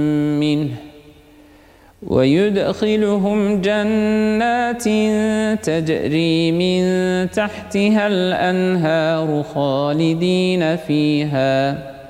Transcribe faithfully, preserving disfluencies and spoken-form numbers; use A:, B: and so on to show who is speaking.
A: منه ويدخلهم جنات تجري من تحتها الأنهار خالدين فيها